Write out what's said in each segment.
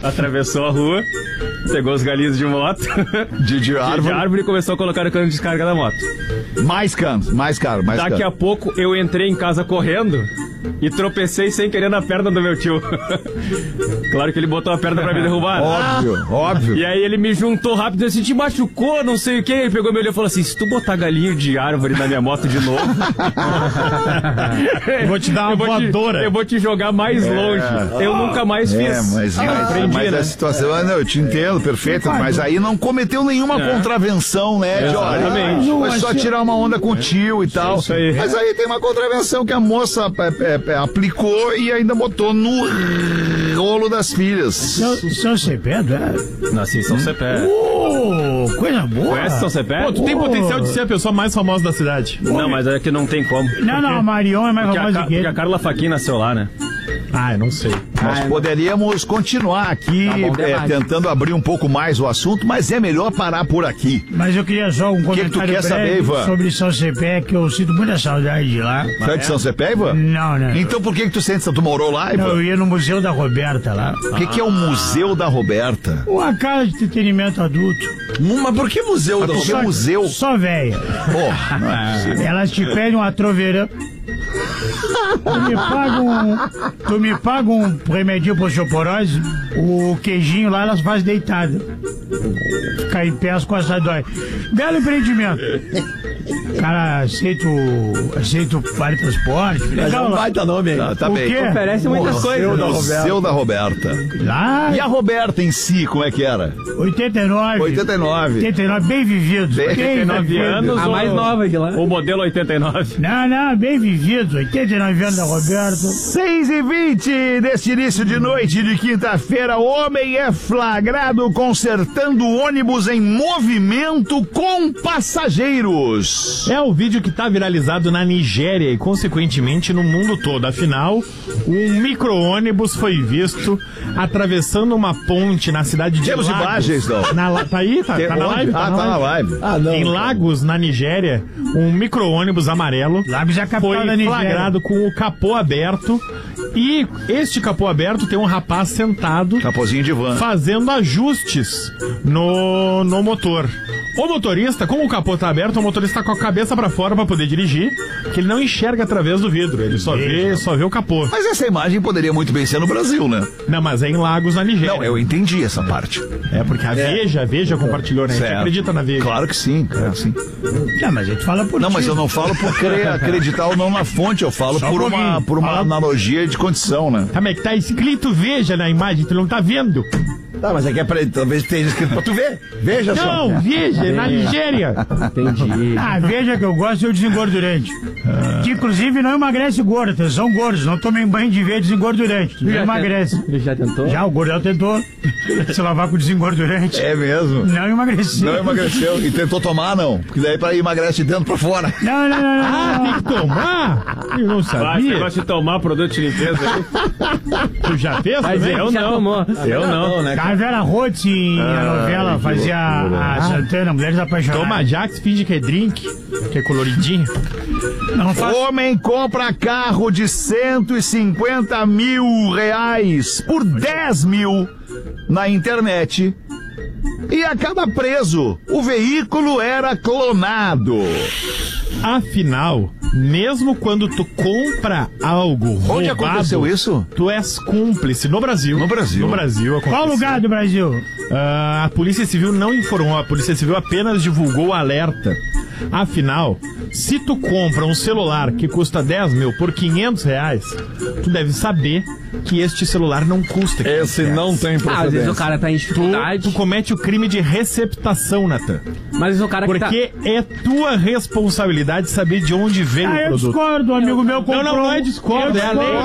atravessou a rua, pegou os galinhos de moto, de árvore e começou a colocar no cano de descarga da moto. Mais caro. Daqui a pouco eu entrei em casa correndo e tropecei sem querer na perna do meu tio. Claro que ele botou a perna pra me derrubar. Óbvio. E aí ele me juntou rápido e disse, te machucou, não sei o que. Ele pegou meu olho e falou assim, se tu botar galinho de árvore na minha moto de novo, eu vou te dar uma voadora. Eu vou te jogar mais longe. Eu nunca mais fiz. Mas a situação, eu te entendo, perfeito, mas aí não cometeu nenhuma contravenção, né, Jory? Exatamente. Foi só tirar uma onda com o tio e tal. Isso aí. Mas aí tem uma contravenção que a moça aplicou e ainda botou no rolo das filhas. São Cepé, né? Nasci em São Cepé. Coisa boa. Conhece São Cepé? Pô, tu tem potencial de ser a pessoa mais famosa da cidade. Não, mas é que não tem como. Não, a Marion é mais famosa que ele. Porque a Carla Faquin nasceu lá, né? Ah, eu não sei. Nós poderíamos continuar aqui tentando abrir um pouco mais o assunto, mas é melhor parar por aqui. Mas eu queria só um comentário tu quer breve saber, Ivan? sobre São Cepé, que eu sinto muita saudade de lá. Tu é de São Cepé, Ivan? Não. Então por que tu sente? Tu morou lá, Ivan? Não, eu ia no Museu da Roberta lá. O que é o Museu da Roberta? Uma casa de entretenimento adulto. Mas por que museu da Porque museu... Só velha. Porra, não é possível. Elas te pedem uma troveira. Tu me paga um remedinho pra osteoporose, o queijinho lá elas fazem deitada. Ficar em pé, as costas dói. Belo empreendimento. Cara, aceito vale transporte. Legal, não vai dar nome aí. Tá bem. Oferece muitas coisas. Museu da Roberta. Lá, E a Roberta em si, como é que era? 89, bem vividos. 89 anos. A mais nova de lá. O modelo 89. Não, bem vividos. 89 anos da Roberta. 6h20 deste início de noite de quinta-feira, homem é flagrado consertando ônibus em movimento com passageiros. É o vídeo que tá viralizado na Nigéria e, consequentemente, no mundo todo. Afinal, um micro-ônibus foi visto atravessando uma ponte na cidade de Temos Lagos. imagens, não? Tá aí? Tá na live? Tá na live. Em Lagos, na Nigéria, um micro-ônibus amarelo Lagos é a capital foi da Nigéria. flagrado com o capô aberto. E este capô aberto tem um rapaz sentado Capozinho de van. fazendo ajustes no motor. O motorista, como o capô tá aberto, o motorista tá com a cabeça pra fora pra poder dirigir, porque ele não enxerga através do vidro, ele só vê o capô. Mas essa imagem poderia muito bem ser no Brasil, né? Não, mas é em Lagos, na Nigéria. Não, eu entendi essa parte. É porque a Veja compartilhou, né? A gente Certo. acredita na Veja. Claro que sim, cara, sim. Não, mas a gente fala por Não, mas ti. eu não falo por acreditar ou não na fonte, eu falo Só por um uma pouquinho. analogia de condição, né? Tá, mas que tá escrito Veja na imagem, tu não tá vendo? Tá, mas aqui é pra talvez esteja escrito pra tu ver. Veja só. Não, Veja, na Nigéria. Entendi. Veja que eu gosto é o desengordurante. Que inclusive não emagrece gordo, são gordos. Não tomem banho de ver desengordurante. Não emagrece. Ele já tentou? Já, o gordão tentou se lavar com desengordurante. É mesmo? Não emagreceu. Não emagreceu. E tentou tomar, não. Porque daí pra emagrece de dentro pra fora. Não. Ah, tem que tomar? Eu não Vai, você sabia. gosta de tomar produto de limpeza aí? Tu já fez também? Eu não. Eu não. né? A Vera Roth, a novela, fazia a Santana, Mulheres Apaixonadas. Toma Jax, finge que é drink, que é coloridinho. Não faz... Homem compra carro de 150 mil reais por 10 mil na internet e acaba preso. O veículo era clonado. Afinal, mesmo quando tu compra algo roubado... Onde aconteceu isso? Tu és cúmplice. No Brasil. No Brasil. No Brasil aconteceu. Qual lugar do Brasil? A Polícia Civil não informou. A Polícia Civil apenas divulgou o alerta. Afinal, se tu compra um celular que custa 10 mil por 500 reais, tu deve saber que este celular não custa 500 Esse reais. não tem Às vezes procedência. o cara tá em dificuldade. Tu comete o crime de receptação, Natan. Mas o cara que tá... Porque é tua responsabilidade saber de onde vem o Eu produto. discordo, um amigo meu comprou... Não é discordo, é a lei.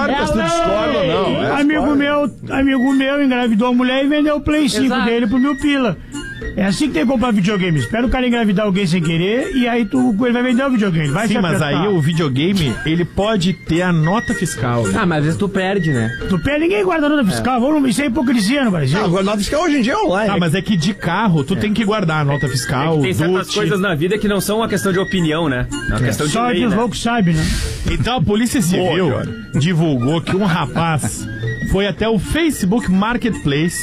Amigo meu engravidou a mulher e vendeu o Play 5 Exato. dele por 1.000 pila. É assim que tem que comprar videogame. Espera o cara engravidar alguém sem querer e aí ele vai vender o videogame. Vai Sim, se mas apertar. aí o videogame, ele pode ter a nota fiscal. Né? Ah, mas às vezes tu perde, né? Tu perde, ninguém guarda nota fiscal. Isso é hipocrisia no Brasil. Agora, nota fiscal hoje em dia é online. Ah, mas é que de carro, tu tem que guardar a nota fiscal, Tem certas DUT. coisas na vida que não são uma questão de opinião, né? É uma questão de Só lei, que os né? loucos sabem, né? Então a Polícia Civil divulgou que um rapaz foi até o Facebook Marketplace